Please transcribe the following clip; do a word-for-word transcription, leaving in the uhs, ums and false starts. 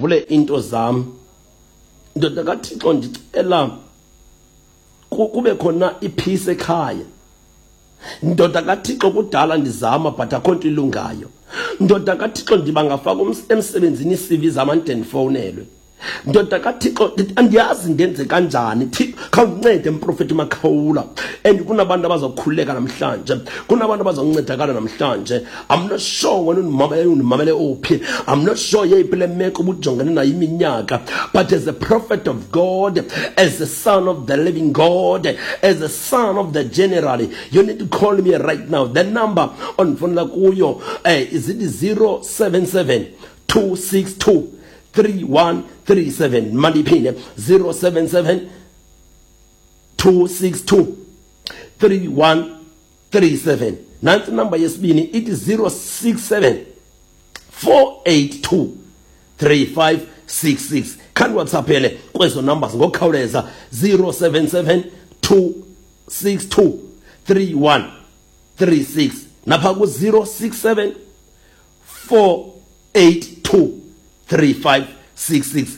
ndivule into zami. Ndoda kaThixo ndicela kube khona ipeace ekhaya. Ndoda kaThixo kudala ndizama but akho nto ilungayo. Ndoda kaThixo ndiba ngafaka emsebenzini i-C V zami andifowunelwe. Ndoda kaThixo andiyazi ndenze kanjani. Khawuncede mprofeti Makhawula. And kunabantu abazokhuleka namhlanje. Kunabantu abazoncedakala namhlanje. I'm not sure wena unimamele unimamele uphi. I'm not sure yeyiphi le meko ubujongene nayo iminyaka. But as a prophet of God, as the son of the living God, as the son of the general, you need to call me right now. The number on phone kuyo eh, is it zero seven seven two six two three one three seven. Mandipine zero seven seven two six two three one three seven. Nansi number yesibini it is zero six seven four eight two three five six six. Can WhatsApp ele kwezo numbers ngokukhawuleza zero seven seven two six two three one three six. Napha ku zero six seven four eight two three five six six.